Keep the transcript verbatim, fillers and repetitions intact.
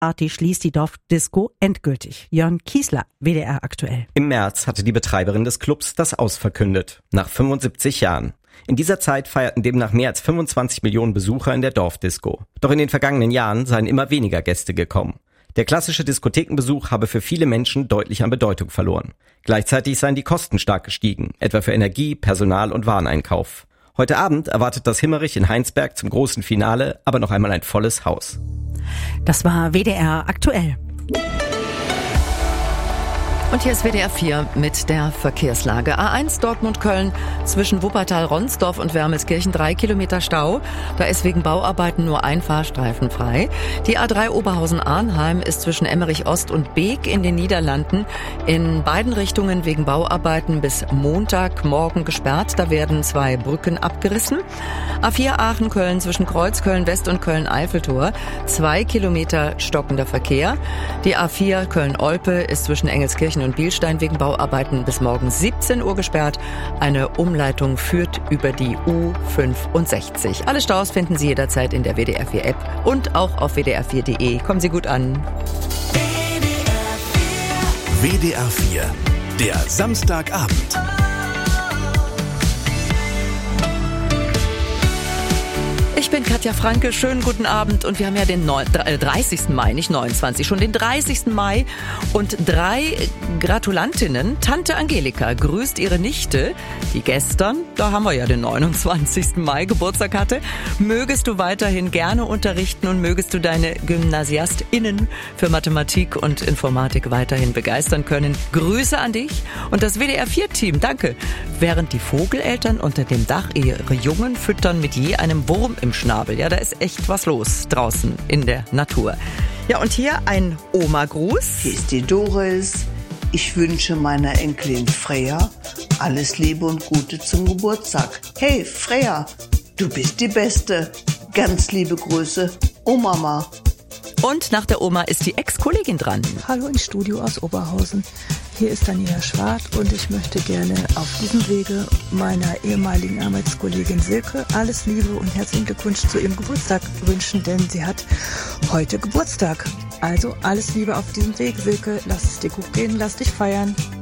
Party schließt die Dorfdisco endgültig. Jörn Kiesler, W D R aktuell. Im März hatte die Betreiberin des Clubs das Aus verkündet. Nach fünfundsiebzig Jahren. In dieser Zeit feierten demnach mehr als fünfundzwanzig Millionen Besucher in der Dorfdisco. Doch in den vergangenen Jahren seien immer weniger Gäste gekommen. Der klassische Diskothekenbesuch habe für viele Menschen deutlich an Bedeutung verloren. Gleichzeitig seien die Kosten stark gestiegen, etwa für Energie, Personal und Wareneinkauf. Heute Abend erwartet das Himmerich in Heinsberg zum großen Finale aber noch einmal ein volles Haus. Das war W D R aktuell. Und hier ist W D R vier mit der Verkehrslage. A eins Dortmund-Köln zwischen Wuppertal-Ronsdorf und Wermelskirchen drei Kilometer Stau. Da ist wegen Bauarbeiten nur ein Fahrstreifen frei. Die A drei Oberhausen-Arnheim ist zwischen Emmerich-Ost und Beek in den Niederlanden in beiden Richtungen wegen Bauarbeiten bis Montagmorgen gesperrt. Da werden zwei Brücken abgerissen. A vier Aachen-Köln zwischen Kreuzköln-West und Köln-Eiffeltor. Zwei Kilometer stockender Verkehr. Die A vier Köln-Olpe ist zwischen Engelskirchen und Bielstein wegen Bauarbeiten bis morgen siebzehn Uhr gesperrt. Eine Umleitung führt über die U fünfundsechzig. Alle Staus finden Sie jederzeit in der W D R vier App und auch auf w d r vier punkt de. Kommen Sie gut an. W D R vier, der Samstagabend. Ich bin Katja Franke, schönen guten Abend und wir haben ja den dreißigsten Mai, nicht neunundzwanzig, schon den dreißigsten Mai und drei Gratulantinnen. Tante Angelika grüßt ihre Nichte, die gestern, da haben wir ja den neunundzwanzigsten Mai Geburtstag hatte. Mögest du weiterhin gerne unterrichten und mögest du deine GymnasiastInnen für Mathematik und Informatik weiterhin begeistern können. Grüße an dich und das W D R vier Team, danke. Während die Vogeleltern unter dem Dach ihre Jungen füttern mit je einem Wurm im Schnabel. Ja, da ist echt was los draußen in der Natur. Ja, und hier ein Oma-Gruß. Hier ist die Doris. Ich wünsche meiner Enkelin Freya alles Liebe und Gute zum Geburtstag. Hey, Freya, du bist die Beste. Ganz liebe Grüße, Oma. Und nach der Oma ist die Ex-Kollegin dran. Hallo ins Studio aus Oberhausen. Hier ist Daniela Schwarz und ich möchte gerne auf diesem Wege meiner ehemaligen Arbeitskollegin Silke alles Liebe und herzlichen Glückwunsch zu ihrem Geburtstag wünschen, denn sie hat heute Geburtstag. Also alles Liebe auf diesem Weg, Silke. Lass es dir gut gehen, lass dich feiern.